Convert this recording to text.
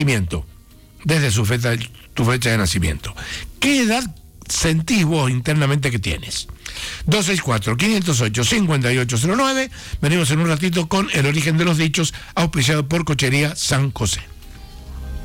nacimiento, desde tu fecha de nacimiento. ¿Qué edad sentís vos internamente que tienes? 264-508-5809. Venimos en un ratito con El Origen de los Dichos, auspiciado por Cochería San José.